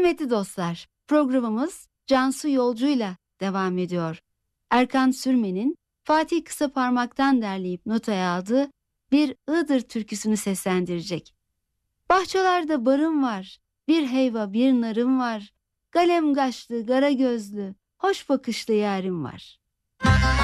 Kıymetli dostlar, programımız Cansu Yolcu'yla devam ediyor. Erkan Sürmen'in Fatih Kısaparmak'tan derleyip notaya aldığı bir Iğdır türküsünü seslendirecek. Bahçelerde barım var, bir heyva bir narım var, galem kaşlı, gara gözlü, hoş bakışlı yarim var.